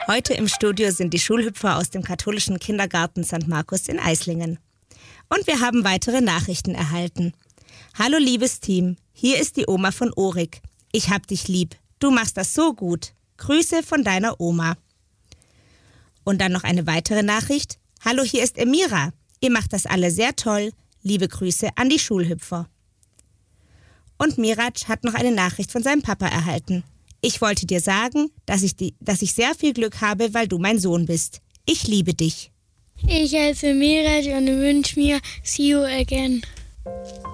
Heute im Studio sind die Schulhüpfer aus dem katholischen Kindergarten St. Markus in Eislingen. Und wir haben weitere Nachrichten erhalten. Hallo liebes Team, hier ist die Oma von Orik. Ich hab dich lieb, du machst das so gut. Grüße von deiner Oma. Und dann noch eine weitere Nachricht. Hallo, hier ist Emira. Ihr macht das alle sehr toll. Liebe Grüße an die Schulhüpfer. Und Mirac hat noch eine Nachricht von seinem Papa erhalten. Ich wollte dir sagen, dass ich sehr viel Glück habe, weil du mein Sohn bist. Ich liebe dich. Ich heiße Mirac und wünsche mir See you again.